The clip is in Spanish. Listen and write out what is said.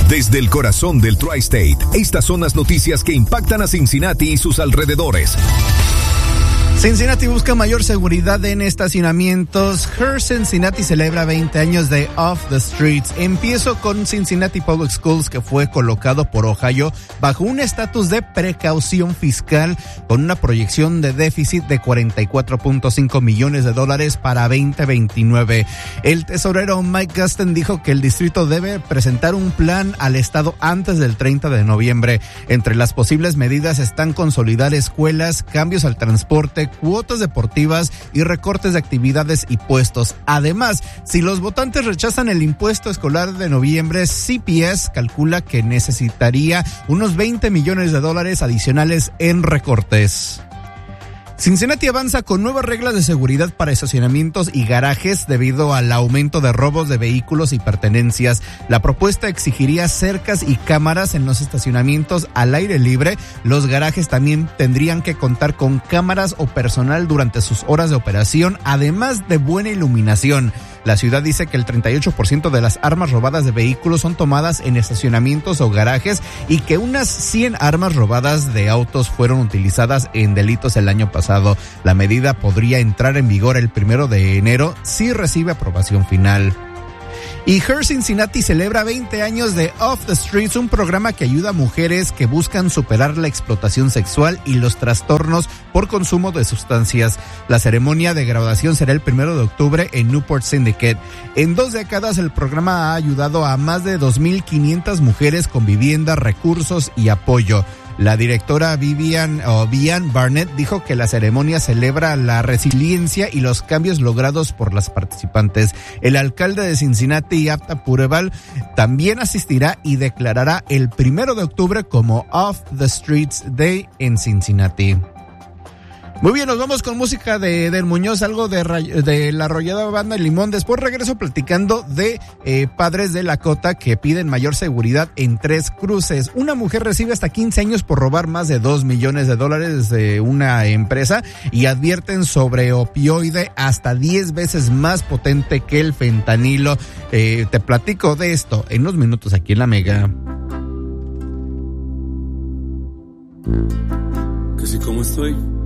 Desde el corazón del Tri-State, estas son las noticias que impactan a Cincinnati y sus alrededores. Cincinnati busca mayor seguridad en estacionamientos. Her Cincinnati celebra 20 años de Off the Streets. Empiezo con Cincinnati Public Schools, que fue colocado por Ohio bajo un estatus de precaución fiscal con una proyección de déficit de $44.5 millones para 2029. El tesorero Mike Gustin dijo que el distrito debe presentar un plan al estado antes del 30 de noviembre. Entre las posibles medidas están consolidar escuelas, cambios al transporte, cuotas deportivas y recortes de actividades y puestos. Además, si los votantes rechazan el impuesto escolar de noviembre, CPS calcula que necesitaría unos $20 millones adicionales en recortes. Cincinnati avanza con nuevas reglas de seguridad para estacionamientos y garajes debido al aumento de robos de vehículos y pertenencias. La propuesta exigiría cercas y cámaras en los estacionamientos al aire libre. Los garajes también tendrían que contar con cámaras o personal durante sus horas de operación, además de buena iluminación. La ciudad dice que el 38% de las armas robadas de vehículos son tomadas en estacionamientos o garajes y que unas 100 armas robadas de autos fueron utilizadas en delitos el año pasado. La medida podría entrar en vigor el 1 de enero si recibe aprobación final. Y Her Cincinnati celebra 20 años de Off the Streets, un programa que ayuda a mujeres que buscan superar la explotación sexual y los trastornos por consumo de sustancias. La ceremonia de graduación será el 1 de octubre en Newport Syndicate. En 2 décadas, el programa ha ayudado a más de 2,500 mujeres con vivienda, recursos y apoyo. La directora Vivian Barnett dijo que la ceremonia celebra la resiliencia y los cambios logrados por las participantes. El alcalde de Cincinnati, Apta Pureval, también asistirá y declarará el 1 de octubre como Off the Streets Day en Cincinnati. Muy bien, nos vamos con música de Eder Muñoz, algo de la arrollada Banda Limón. Después regreso platicando de padres de Lakota que piden mayor seguridad en Tres Cruces. Una mujer recibe hasta 15 años por robar más de $2 millones de una empresa y advierten sobre opioide hasta 10 veces más potente que el fentanilo. Te platico de esto en unos minutos aquí en La Mega. Que si como estoy